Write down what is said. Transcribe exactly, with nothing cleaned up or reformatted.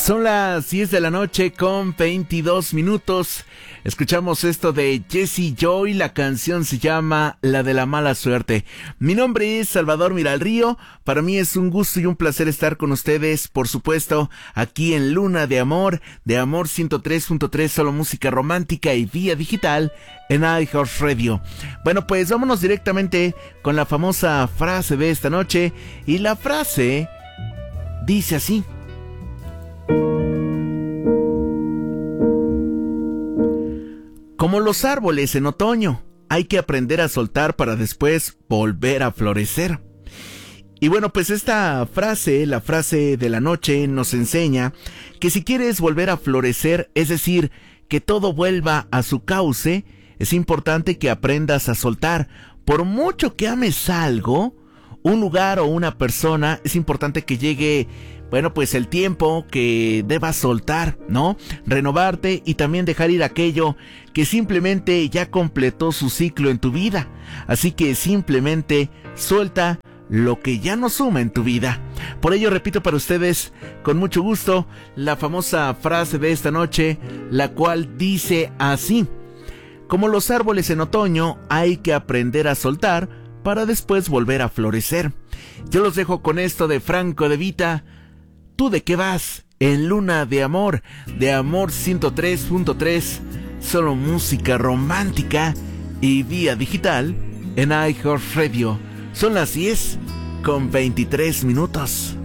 Son las diez de la noche con veintidós minutos. Escuchamos esto de Jessie Joy. La canción se llama La de la mala suerte. Mi nombre es Salvador Miralrío. Para mí es un gusto y un placer estar con ustedes, por supuesto, aquí en Luna de Amor, de Amor ciento tres punto tres, solo música romántica y vía digital en iHeartRadio. Bueno, pues vámonos directamente con la famosa frase de esta noche. Y la frase dice así: como los árboles en otoño, hay que aprender a soltar para después volver a florecer. Y bueno, pues esta frase, la frase de la noche, nos enseña que si quieres volver a florecer, es decir, que todo vuelva a su cauce, es importante que aprendas a soltar. Por mucho que ames algo, un lugar o una persona, es importante que llegue, bueno, pues el tiempo que debas soltar, ¿no? Renovarte y también dejar ir aquello que simplemente ya completó su ciclo en tu vida. Así que simplemente suelta lo que ya no suma en tu vida. Por ello repito para ustedes con mucho gusto la famosa frase de esta noche, la cual dice así: como los árboles en otoño, hay que aprender a soltar para después volver a florecer. Yo los dejo con esto de Franco De Vita. ¿Tú de qué vas? En Luna de Amor, de Amor ciento tres punto tres, solo música romántica y vía digital en iHeartRadio. Son las diez con veintitrés minutos.